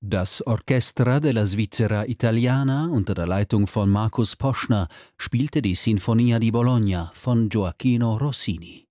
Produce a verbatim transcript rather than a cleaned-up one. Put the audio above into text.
Das Orchestra della Svizzera Italiana unter der Leitung von Markus Poschner spielte die Sinfonia di Bologna von Gioachino Rossini.